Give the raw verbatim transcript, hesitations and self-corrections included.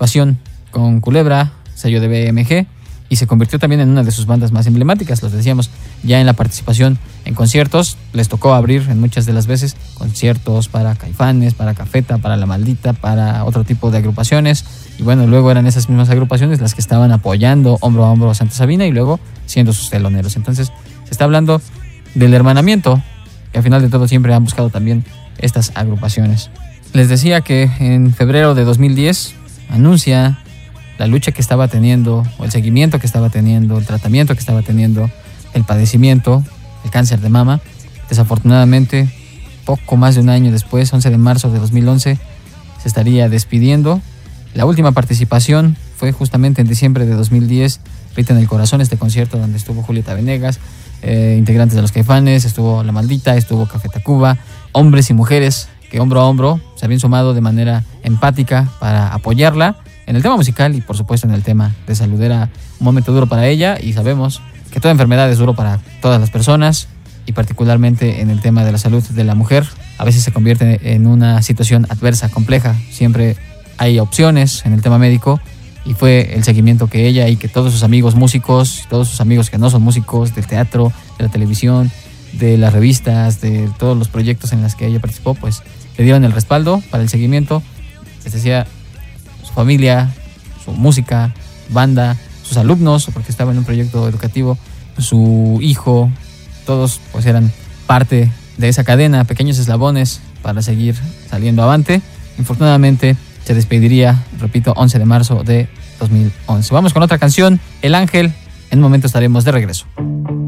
participación con Culebra, sello de B M G, y se convirtió también en una de sus bandas más emblemáticas. Los decíamos ya en la participación en conciertos, les tocó abrir en muchas de las veces conciertos para Caifanes, para Cafeta, para La Maldita, para otro tipo de agrupaciones, y bueno, luego eran esas mismas agrupaciones las que estaban apoyando hombro a hombro a Santa Sabina y luego siendo sus teloneros. Entonces se está hablando del hermanamiento, que al final de todo siempre han buscado también estas agrupaciones. Les decía que en febrero de dos mil diez anuncia la lucha que estaba teniendo, o el seguimiento que estaba teniendo, el tratamiento que estaba teniendo, el padecimiento, el cáncer de mama. Desafortunadamente, poco más de un año después, once de marzo de dos mil once, se estaría despidiendo. La última participación fue justamente en diciembre de dos mil diez, Rita en el Corazón, este concierto donde estuvo Julieta Venegas, eh, integrantes de los Caifanes, estuvo La Maldita, estuvo Café Tacuba, hombres y mujeres que hombro a hombro se habían sumado de manera empática para apoyarla en el tema musical y por supuesto en el tema de salud. Era un momento duro para ella y sabemos que toda enfermedad es duro para todas las personas y particularmente en el tema de la salud de la mujer. A veces se convierte en una situación adversa, compleja. Siempre hay opciones en el tema médico y fue el seguimiento que ella y que todos sus amigos músicos, todos sus amigos que no son músicos, del teatro, de la televisión, de las revistas, de todos los proyectos en los que ella participó, pues le dieron el respaldo para el seguimiento. Les decía, su familia, su música, banda, sus alumnos, porque estaba en un proyecto educativo, su hijo, todos pues eran parte de esa cadena, pequeños eslabones para seguir saliendo avante. Infortunadamente se despediría, repito, once de marzo de dos mil once. Vamos con otra canción, El Ángel. En un momento estaremos de regreso.